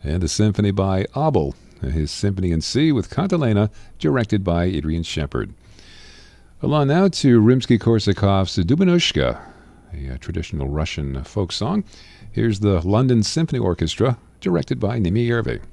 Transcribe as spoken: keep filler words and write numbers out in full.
And the symphony by Abel, his Symphony in C with Cantilena, directed by Adrian Shepard. Along now to Rimsky-Korsakov's Dubanushka, a, a traditional Russian folk song. Here's the London Symphony Orchestra, directed by Nimi Yervi.